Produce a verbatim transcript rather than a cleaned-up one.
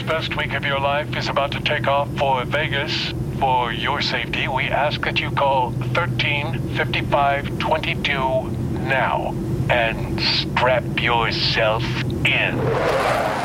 best week of your life is about to take off for Vegas. For your safety, we ask that you call thirteen fifty-five twenty-two now and strap yourself in.